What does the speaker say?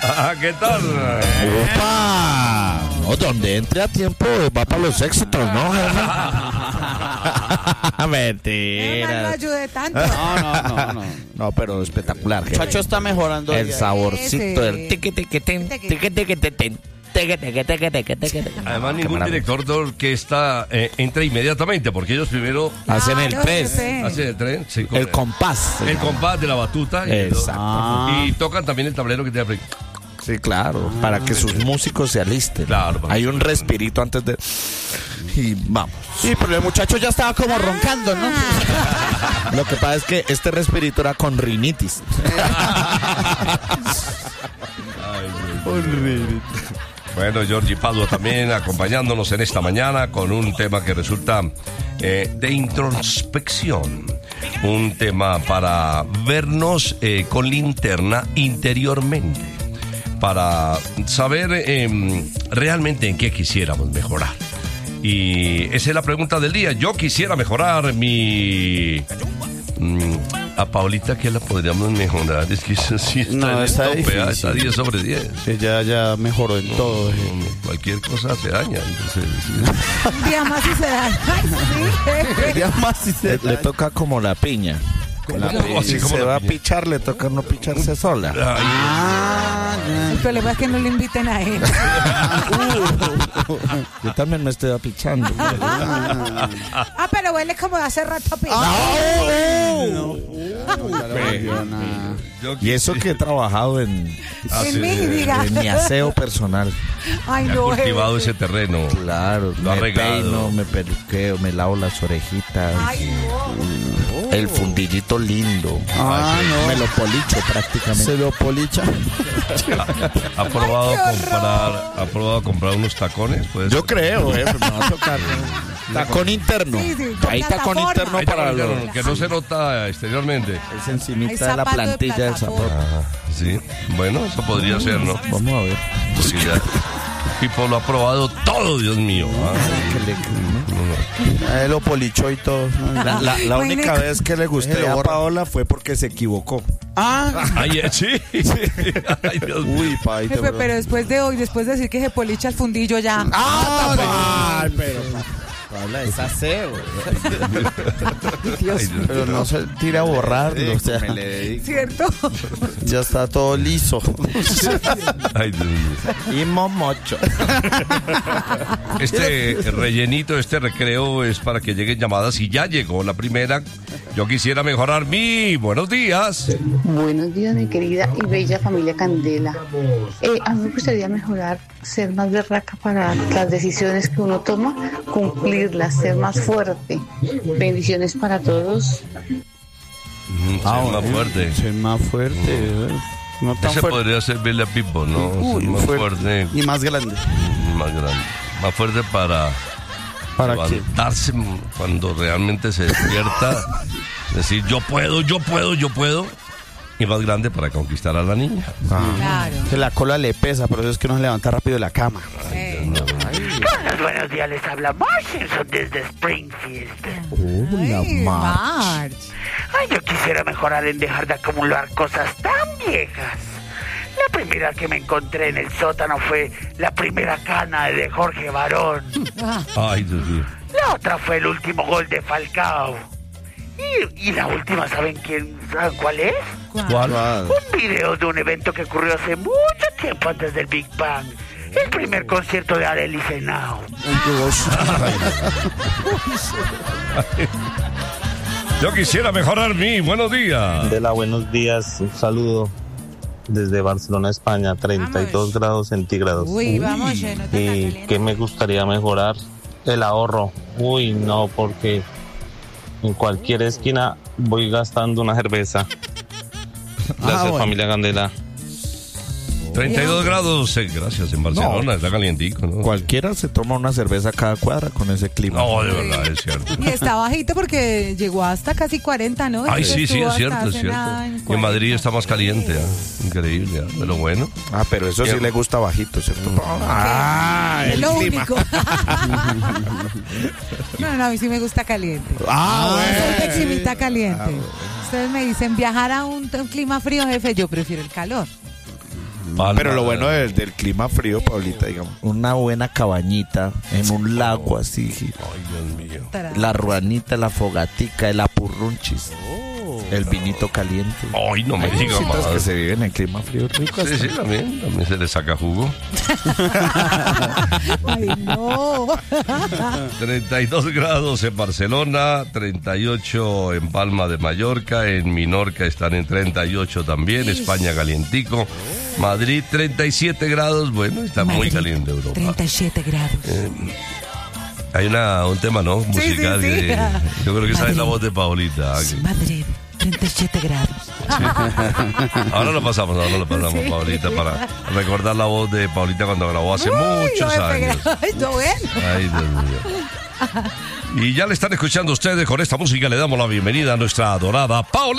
¿Qué tal? ¡Opa! No, donde entre a tiempo va para los éxitos, ¿no, jefe? No Mentira. ayude tanto. No, pero espectacular, jefe. Chacho está mejorando. El saborcito Ese. del tiqui-tiqui-tin, tiqui-tiqui-tin. Además, ningún maravilla. director de orquesta entra inmediatamente, porque ellos primero Hacen el Claro, pez, jefe. hacen el tren, sí, el compás. el compás de la batuta Exacto. y tocan también el tablero que tiene. Sí, claro, para que sus músicos se alisten. Claro. Hay un respirito antes de... Y vamos. Sí, pero el muchacho ya estaba como roncando, ¿no? Lo que pasa es que este respirito era con rinitis. Bueno, Giorgi Padua también acompañándonos en esta mañana con un tema que resulta de introspección. Un tema para vernos con linterna interiormente. Para saber realmente en qué quisiéramos mejorar. Y esa es la pregunta del día. Yo quisiera mejorar mi... a Paulita, ¿qué la podríamos mejorar? Es que eso sí está, No, en el está tope, difícil. está 10 sobre 10. Ella ya mejoró en todo. Cualquier cosa hace daña. Entonces, Un día más y se da. Sí. Ya más si se Le toca como la piña. así Si como se la va a piña. pichar, le toca no picharse sola. El problema es que no le inviten a él. Yo también me estoy apichando. Pero huele como de hace rato. Y eso que he trabajado en En mí, diga. mi aseo personal. Ay, ha no, cultivado ese terreno. Claro, Lo ha me regado. peino, me peluqueo, me lavo las orejitas. Ay, no. El fundillito lindo. Me lo policho prácticamente. Se lo policha. ¿Ha probado Ay, qué ¿Ha probado comprar unos tacones? Pues, Yo creo, me va a tocar. Tacón interno. Sí, sí, con Ahí tacón plataforma. interno Ahí está, para claro, los... que no se nota exteriormente. Es encimita Hay de la zapato de plantilla del plataforma. zapato. Sí, bueno, eso podría ser, ¿no? Vamos a ver. Porque ya Pipo lo ha probado todo, Dios mío. Lo polichó y todo. La única vez que le gusté a Paola fue porque se equivocó. Ay, sí. Ay, Dios mío. Uy, paita, Jefe, pero después de hoy, después de decir que se policha el fundillo ya. Ay, pero Paola es aseo. Dios Ay, mío. Dios pero no se tira a borrarlo. O sea, ¿Cierto? ya está todo liso. Ay, Dios mío. Y momocho. Este rellenito, este recreo es para que lleguen llamadas y ya llegó la primera. Yo quisiera mejorar mi... Buenos días. Buenos días, mi querida y bella familia Candela. A mí me gustaría mejorar, ser más berraca para las decisiones que uno toma, cumplirlas, ser más fuerte. Bendiciones para todos. Ser más fuerte. Ser más fuerte. No tan Ese fuerte. podría servirle a Pipo, ¿no? Uy, Ser más fuerte. fuerte. Y más grande. Más grande. Más fuerte para ¿Para qué? levantarse cuando realmente se despierta. Decir, yo puedo. Y más grande para conquistar a la niña. Claro. Que la cola le pesa, por eso es que no se levanta rápido de la cama. Buenos días, les habla Marshall desde Springfield. Ay, March. Ay, yo quisiera mejorar en dejar de acumular cosas tan viejas. La primera que me encontré en el sótano fue la primera cana de Jorge Barón. Ay, Dios mío. La otra fue el último gol de Falcao. Y la última, ¿saben cuál es? ¿Cuál? Un video de un evento que ocurrió hace mucho tiempo antes del Big Bang. El primer concierto de Adele y Senao. Yo quisiera mejorar mi... Buenos días. Dela, buenos días, un saludo desde Barcelona, España, 32 grados centígrados. Uy, vamos, no te ¿Y calientes. qué me gustaría mejorar? El ahorro. Uy, no, porque en cualquier esquina voy gastando una cerveza. Gracias, bueno. familia Candela. 32 grados, gracias, en Barcelona, está calientico, ¿no? Cualquiera se toma una cerveza cada cuadra con ese clima. No, de verdad, es cierto. Y está bajito porque llegó hasta casi 40, ¿no? Ay, Estuvo sí, es hasta cierto, es hace cierto. nada Y en Madrid está más caliente, increíble, de lo bueno. Ah, pero eso sí le gusta bajito, ¿cierto? Ah, Es el lo clima. único. No, a mí sí me gusta caliente. Ah, Soy pechimita caliente. Ustedes me dicen viajar a un clima frío, jefe, yo prefiero el calor. Palma. Pero lo bueno del clima frío, Paulita, digamos, una buena cabañita en un lago así. Ay, Dios mío. La ruanita, la fogatica, el apurrunchis, el vinito caliente. Ay, no me digas Cositas que más. se viven en clima frío rico. Sí, sí, también se le saca jugo. Ay, no. 32 grados en Barcelona, 38 en Palma de Mallorca, en Minorca están en 38 también, España calientico, Madrid 37 grados, bueno, está muy Madrid, caliente Europa. 37 grados. Hay un tema, ¿no? Musical. sí. Que yo creo que esa es la Madrid. voz de Paulita. Sí, Madrid, 37 grados. Ahora lo pasamos, Sí. Paulita, para recordar la voz de Paulita cuando grabó hace muchos años. Ay, no, bueno. Ay, Dios mío. Y ya le están escuchando ustedes, con esta música le damos la bienvenida a nuestra adorada Paulita.